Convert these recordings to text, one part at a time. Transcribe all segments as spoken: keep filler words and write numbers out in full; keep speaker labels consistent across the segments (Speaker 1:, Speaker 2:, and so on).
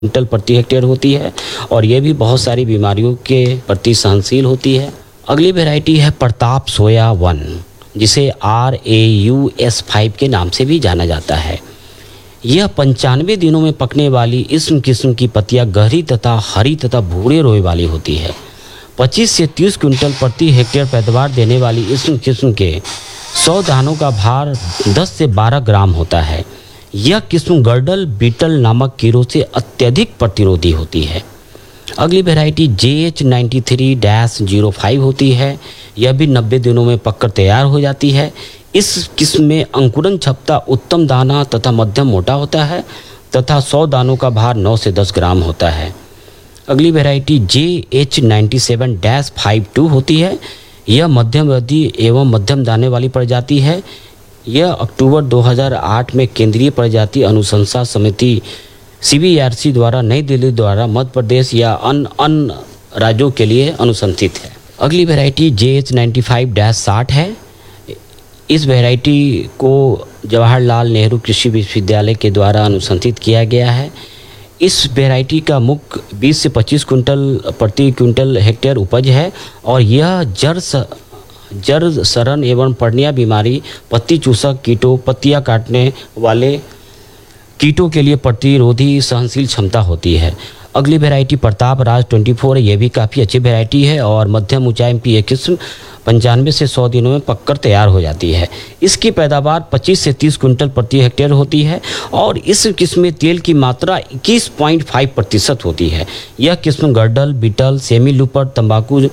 Speaker 1: Quintal प्रति hectare होती है और ये भी बहुत सारी बीमारियों के प्रति सहनशील होती है। अगली वैरायटी है प्रताप सोया वन, जिसे R A U S five के नाम से भी जाना जाता है। यह पंचानवे दिनों में पकने वाली इस किस्म की पत्तियां गहरी तथा हरी तथा भूरे रोए वाली होती है। पच्चीस से तीस क्विंटल प्रति हेक्टेयर पैदावार देने वाली इस किस्म के सौ दानों का भार दस से बारह ग्राम होता है। यह किस्म गर्डल बीटल नामक कीड़ों से अत्यधिक प्रतिरोधी होती है। अगली वैरायटी जे H ninety three dash zero five होती है। यह भी नब्बे दिनों में पककर तैयार हो जाती है। इस किस्म में अंकुरन क्षमता उत्तम दाना तथा मध्यम मोटा होता है तथा सौ दानों का भार नौ से दस ग्राम होता है। अगली variety J H ninety seven dash five to होती है। यह मध्यम अवधि एवं मध्यम दाने वाली प्रजाति है। यह अक्टूबर दो हज़ार आठ में केंद्रीय प्रजाति अनुशंसा समिति सी बी आर सी द्वारा नई दिल्ली द्वारा मध्य प्रदेश या अन्य अन्य राज्यों के लिए अनुशंसित है। अगली वैरायटी जे एच नाइन्टी फाइव डैश साठ है। इस वैरायटी को जवाहरलाल नेहरू कृषि विश्वविद्यालय के द्वारा अनुशंसित किया गया है। इस वैरायटी का मुख्य बीस से पच्चीस कुंटल प्रति क्विंटल हेक्टेयर उपज है और यह जड़ जड़ सड़न एवं पर्णिया बीमारी, पत्ती चूसक कीटों, पत्तियां काटने वाले कीटों के लिए प्रतिरोधी सहनशील क्षमता होती है। अगली वैरायटी प्रताप राज चौबीस है। यह भी काफ़ी अच्छी वैरायटी है और मध्यम ऊंचाई की यह किस्म पंचानवे से सौ दिनों में पककर तैयार हो जाती है। इसकी पैदावार पच्चीस से तीस कुंटल प्रति हेक्टेयर होती है और इस किस्म में तेल की मात्रा इक्कीस पॉइंट पाँच प्रतिशत होती है। यह किस्म गर्डल बीटल, सेमी लूपर, तंबाकू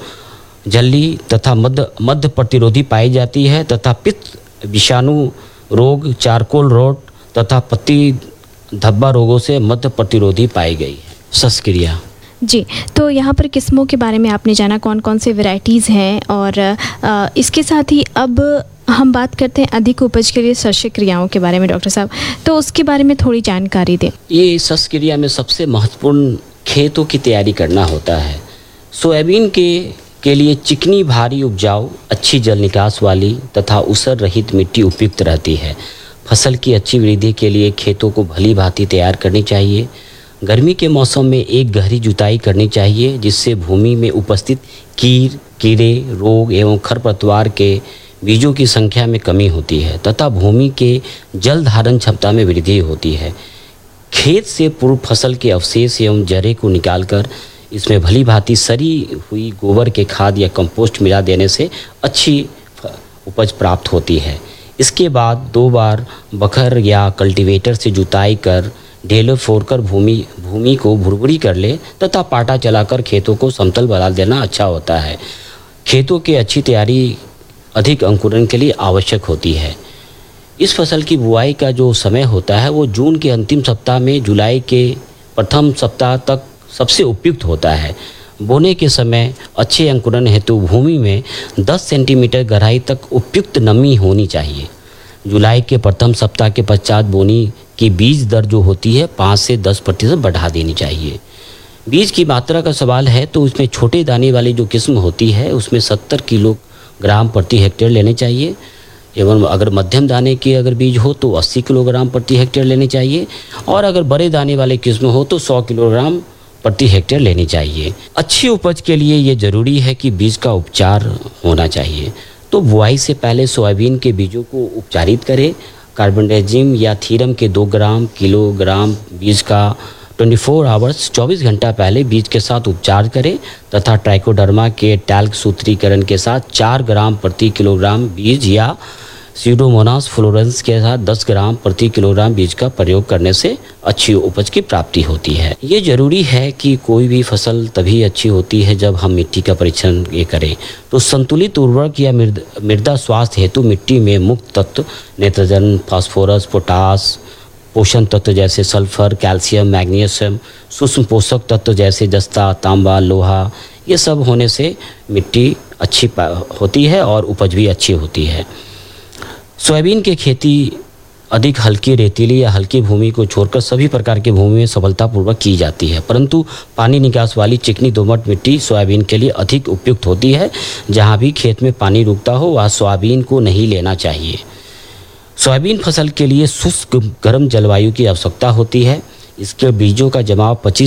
Speaker 1: झल्ली तथा मध्य मध्य प्रतिरोधी पाई जाती है तथा पित्त विषाणु रोग, चारकोल रोग तथा पत्ती धब्बा रोगों से मध्य प्रतिरोधी पाई गई है। शस्यक्रिया
Speaker 2: जी, तो यहाँ पर किस्मों के बारे में आपने जाना कौन कौन से वैरायटीज़ हैं और आ, इसके साथ ही अब हम बात करते हैं अधिक उपज के लिए शस्यक्रियाओं के बारे में। डॉक्टर साहब, तो उसके बारे में थोड़ी जानकारी दें।
Speaker 1: ये शस्यक्रिया में सबसे महत्वपूर्ण खेतों की तैयारी करना होता है। सोयाबीन के के लिए चिकनी, भारी, उपजाऊ, अच्छी जल निकास वाली तथा ऊसर रहित मिट्टी उपयुक्त रहती है। फसल की अच्छी वृद्धि के लिए खेतों को भली भांति तैयार करनी चाहिए। गर्मी के मौसम में एक गहरी जुताई करनी चाहिए जिससे भूमि में उपस्थित कीर, कीड़े, रोग एवं खरपतवार के बीजों की संख्या में कमी होती है तथा भूमि के जल धारण क्षमता में वृद्धि होती है। खेत से पूर्व फसल के अवशेष एवं जरे को निकालकर इसमें भली भांति सड़ी हुई गोबर के खाद या कंपोस्ट मिला देने से अच्छी उपज प्राप्त होती है। इसके बाद दो बार बखर या कल्टीवेटर से जुताई कर ढेले फोड़कर भूमि भूमि को भुरभुरी कर ले तथा पाटा चलाकर खेतों को समतल बना देना अच्छा होता है। खेतों की अच्छी तैयारी अधिक अंकुरण के लिए आवश्यक होती है। इस फसल की बुआई का जो समय होता है वो जून के अंतिम सप्ताह में जुलाई के प्रथम सप्ताह तक सबसे उपयुक्त होता है। बोने के समय अच्छे अंकुरण हेतु भूमि में दस सेंटीमीटर गहराई तक उपयुक्त नमी होनी चाहिए। जुलाई के प्रथम सप्ताह के पश्चात बोनी की बीज दर जो होती है पाँच से दस प्रतिशत बढ़ा देनी चाहिए। बीज की मात्रा का सवाल है तो उसमें छोटे दाने वाली जो किस्म होती है उसमें सत्तर किलोग्राम प्रति हेक्टेयर लेने चाहिए एवं अगर मध्यम दाने की अगर बीज हो तो अस्सी किलोग्राम प्रति हेक्टेयर लेने चाहिए और अगर बड़े दाने वाले किस्म हो तो सौ किलोग्राम प्रति हेक्टेयर लेनी चाहिए। अच्छी उपज के लिए ये जरूरी है कि बीज का उपचार होना चाहिए। तो बुआई से पहले सोयाबीन के बीजों को उपचारित करें। कार्बेंडाजिम या थीरम के दो ग्राम किलोग्राम बीज का चौबीस आवर्स चौबीस घंटा पहले बीज के साथ उपचार करें तथा ट्राइकोडर्मा के टैल्क सूत्रीकरण के साथ चार ग्राम प्रति किलोग्राम बीज या सीडोमोनास फ्लोरेंस के साथ दस ग्राम प्रति किलोग्राम बीज का प्रयोग करने से अच्छी उपज की प्राप्ति होती है। ये जरूरी है कि कोई भी फसल तभी अच्छी होती है जब हम मिट्टी का परीक्षण ये करें। तो संतुलित उर्वरक या मृदा स्वास्थ्य हेतु मिट्टी में मुख्य तत्व नाइट्रोजन, फास्फोरस, पोटास, पोषण तत्व जैसे सल्फर, कैल्शियम, मैग्नीशियम, सूक्ष्म पोषक तत्व जैसे जस्ता, तांबा, लोहा, ये सब होने से मिट्टी अच्छी होती है और उपज भी अच्छी होती है। सोयाबीन की खेती अधिक हल्की रेतीली या हल्की भूमि को छोड़कर सभी प्रकार की भूमि में सफलतापूर्वक की जाती है, परंतु पानी निकास वाली चिकनी दोमट मिट्टी सोयाबीन के लिए अधिक उपयुक्त होती है। जहाँ भी खेत में पानी रुकता हो वहाँ सोयाबीन को नहीं लेना चाहिए। सोयाबीन फसल के लिए शुष्क गर्म जलवायु की आवश्यकता होती है। इसके बीजों का जमाव पच्चीस